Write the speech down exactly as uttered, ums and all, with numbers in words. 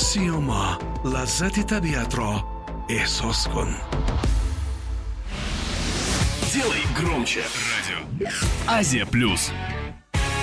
سیوما، لذت طبیعت را احساس کن. Делай громче. Радио Азия Плюс.